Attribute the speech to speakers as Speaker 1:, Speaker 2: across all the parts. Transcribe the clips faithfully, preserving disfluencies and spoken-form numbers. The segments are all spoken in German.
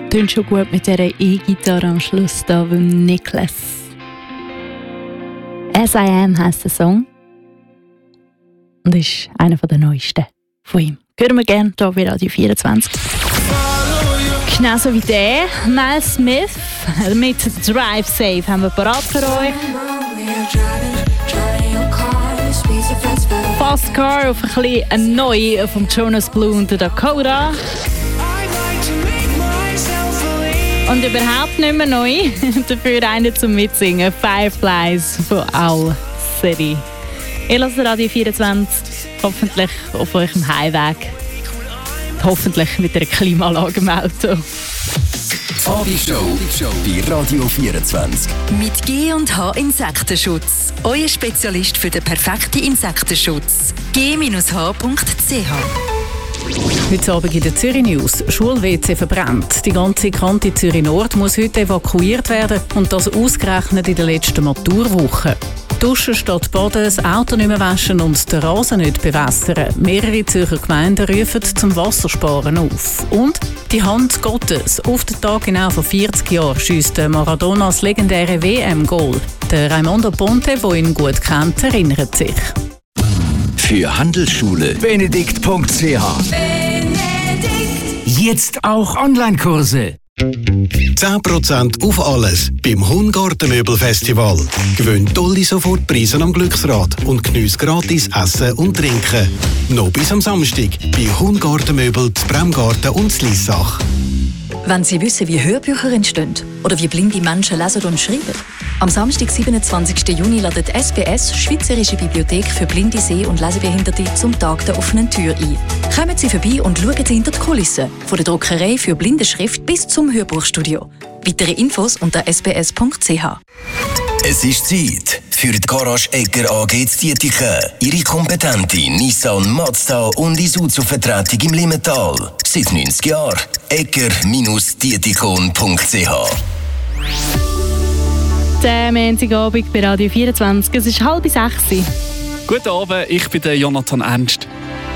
Speaker 1: Tönt schon gut mit dieser E-Gitarre am Schluss da beim Niklas. «As I Am» heisst der Song und ist einer der neuesten von ihm. Hören wir gerne hier bei Radio vierundzwanzig. Genauso wie der Miles Smith mit «Drive Safe» haben wir parat für euch. «Fast Car» auf ein bisschen neu von Jonas Blue und Dakota. Und überhaupt nicht mehr neu, dafür einer zum Mitsingen, «Fireflies» von Owl City. Ihr hört Radio vierundzwanzig, hoffentlich auf eurem Heimweg. Hoffentlich mit einer Klimaanlage im Auto.
Speaker 2: Abishow bei Radio vierundzwanzig.
Speaker 3: Mit G und H Insektenschutz. Euer Spezialist für den perfekten Insektenschutz. g Bindestrich h punkt c h.
Speaker 4: Heute Abend in der Zürich News. Schul-W C verbrennt. Die ganze Kante Zürich Nord muss heute evakuiert werden und das ausgerechnet in der letzten Maturwoche. Duschen statt Baden, das Auto nicht mehr waschen und den Rasen nicht bewässern. Mehrere Zürcher Gemeinden rufen zum Wassersparen auf. Und die Hand Gottes. Auf den Tag genau vor vierzig Jahren schiesst Maradona das legendäre W M-Goal. Der Raimondo Ponte, der ihn gut kennt, erinnert sich.
Speaker 2: Für Handelsschule benedikt punkt c h. Jetzt auch Online-Kurse.
Speaker 5: zehn Prozent auf alles beim Hungartenmöbelfestival. Gewinnt tolle Sofortpreise am Glücksrad und geniesst gratis Essen und Trinken. Noch bis am Samstag bei Hungartenmöbel, Bremgarten und Lissach.
Speaker 3: Wenn Sie wissen, wie Hörbücher entstehen oder wie blinde Menschen lesen und schreiben. Am Samstag, siebenundzwanzigsten Juni, ladet S B S, Schweizerische Bibliothek für blinde Seh- und Lesebehinderte, zum Tag der offenen Tür ein. Kommen Sie vorbei und schauen Sie hinter die Kulissen. Von der Druckerei für blinde Schrift bis zum Hörbuchstudio. Weitere Infos unter s b s punkt c h.
Speaker 2: Es ist Zeit für die Garage Egger A G zu Dietiken. Ihre kompetente Nissan, Mazda und Isuzu-Vertretung im Limmental. Seit neunzig Jahren. egger Dietikon punkt c h.
Speaker 1: Der Montagabend bei Radio vierundzwanzig. Es ist halb sechs.
Speaker 6: Guten Abend, ich bin der Jonathan Ernst.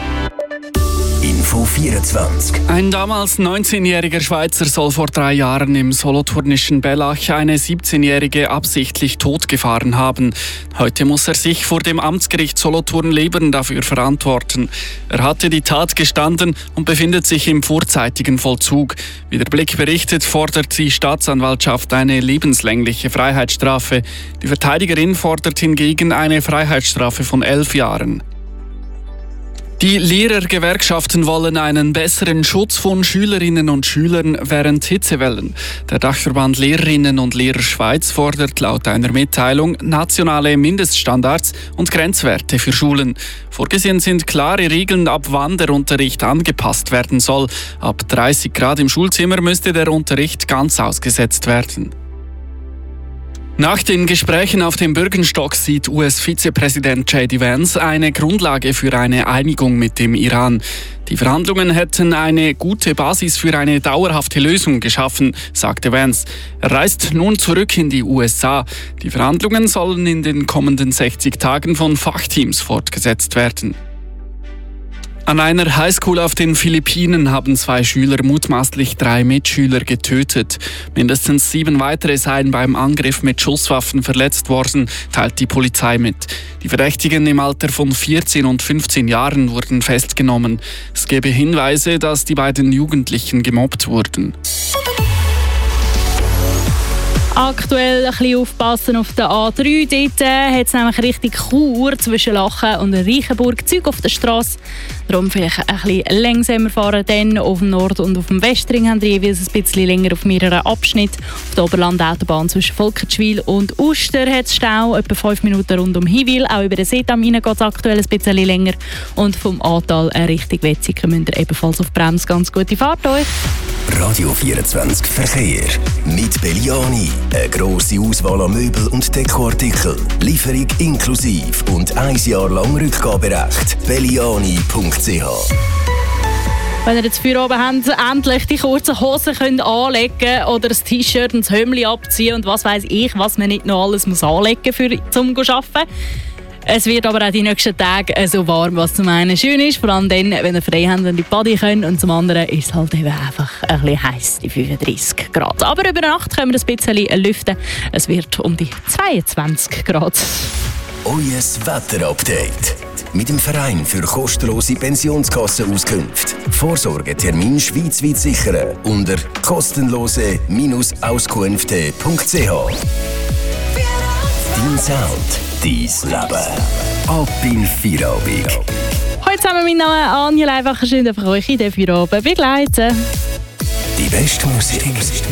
Speaker 2: Info vierundzwanzig.
Speaker 6: Ein damals neunzehnjähriger Schweizer soll vor drei Jahren im solothurnischen Bellach eine siebzehnjährige absichtlich totgefahren haben. Heute muss er sich vor dem Amtsgericht Solothurn-Lebern dafür verantworten. Er hatte die Tat gestanden und befindet sich im vorzeitigen Vollzug. Wie der Blick berichtet, fordert die Staatsanwaltschaft eine lebenslängliche Freiheitsstrafe. Die Verteidigerin fordert hingegen eine Freiheitsstrafe von elf Jahren. Die Lehrergewerkschaften wollen einen besseren Schutz von Schülerinnen und Schülern während Hitzewellen. Der Dachverband Lehrerinnen und Lehrer Schweiz fordert laut einer Mitteilung nationale Mindeststandards und Grenzwerte für Schulen. Vorgesehen sind klare Regeln, ab wann der Unterricht angepasst werden soll. Ab dreißig Grad im Schulzimmer müsste der Unterricht ganz ausgesetzt werden. Nach den Gesprächen auf dem Bürgenstock sieht U S-Vizepräsident J D Vance eine Grundlage für eine Einigung mit dem Iran. Die Verhandlungen hätten eine gute Basis für eine dauerhafte Lösung geschaffen, sagte Vance. Er reist nun zurück in die U S A. Die Verhandlungen sollen in den kommenden sechzig Tagen von Fachteams fortgesetzt werden. An einer Highschool auf den Philippinen haben zwei Schüler mutmaßlich drei Mitschüler getötet. Mindestens sieben weitere seien beim Angriff mit Schusswaffen verletzt worden, teilt die Polizei mit. Die Verdächtigen im Alter von vierzehn und fünfzehn Jahren wurden festgenommen. Es gebe Hinweise, dass die beiden Jugendlichen gemobbt wurden.
Speaker 1: Aktuell ein bisschen aufpassen auf der A drei. Dort äh, hat es nämlich richtig Chur zwischen Lachen und Reichenburg. Zeug auf der Straße. Darum vielleicht ein bisschen langsamer fahren. Dann auf dem Nord- und auf dem Westring haben wir jeweils ein bisschen länger auf mehreren Abschnitten. Auf der Oberland-Autobahn zwischen Volkertschwil und Uster hat es Stau. Etwa fünf Minuten rund um Hiwil. Auch über den Seedamm rein geht es aktuell ein bisschen länger. Und vom Atal Richtung Wetzikon müsst ihr ebenfalls auf Brems. Ganz gute Fahrt euch.
Speaker 2: Radio vierundzwanzig Verkehr. Mit Belliani. Eine grosse Auswahl an Möbel und Dekoartikeln. Lieferung inklusiv und ein Jahr lang Rückgaberecht. Belliani punkt c h.
Speaker 1: Wenn ihr jetzt für oben habt, endlich die kurzen Hosen könnt anlegen oder das T-Shirt und das Hömmli abziehen und was weiss ich, was man nicht noch alles muss anlegen muss, um zu arbeiten. Es wird aber auch die nächsten Tage so warm, was zum einen schön ist, vor allem dann, wenn ihr frei habt und in die Body könnt, und zum anderen ist es halt eben einfach ein bisschen heiß, die fünfunddreissig Grad. Aber über Nacht können wir ein bisschen lüften. Es wird um die zweiundzwanzig Grad.
Speaker 2: Euer Wetterupdate. Mit dem Verein für kostenlose Pensionskassenauskünfte. Vorsorgetermin schweizweit sichern unter kostenlose Auskünfte punkt c h. Dein Sound, dein Leben. Ab in Feierabend.
Speaker 1: Heute zusammen mit Namen Anja Leibacher, schön, dass ich euch in der Feierabend begleiten.
Speaker 2: Die beste Musik.